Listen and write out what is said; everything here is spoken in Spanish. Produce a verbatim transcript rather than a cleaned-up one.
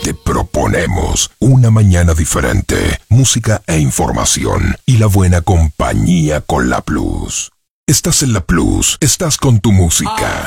Te proponemos una mañana diferente, música e información y la buena compañía con La Plus. Estás en La Plus, estás con tu música.